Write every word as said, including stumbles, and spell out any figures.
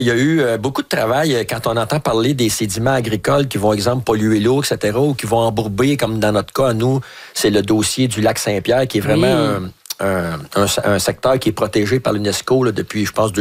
Il y a eu euh, beaucoup de travail euh, quand on entend parler des sédiments agricoles qui vont, exemple, polluer l'eau, et cetera, ou qui vont embourber, comme dans notre cas, nous, c'est le dossier du lac Saint-Pierre, qui est vraiment oui. un, un, un, un secteur qui est protégé par l'UNESCO là, depuis, je pense,